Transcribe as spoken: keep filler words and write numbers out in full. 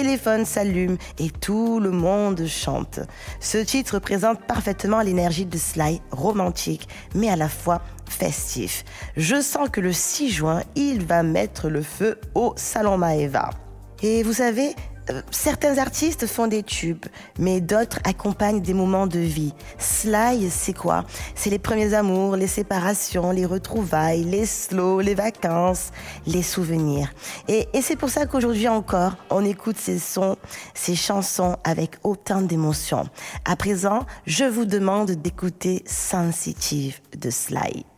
téléphone s'allume et tout le monde chante. Ce titre représente parfaitement l'énergie de Sly, romantique, mais à la fois festif. Je sens que le six juin, il va mettre le feu au Salon Maeva. Et vous savez, euh, certains artistes font des tubes, mais d'autres accompagnent des moments de vie. Sly, c'est quoi? C'est les premiers amours, les séparations, les retrouvailles, les slows, les vacances, les souvenirs. Et, et c'est pour ça qu'aujourd'hui encore, on écoute ces sons, ces chansons avec autant d'émotion. À présent, je vous demande d'écouter Sensitive de Sly.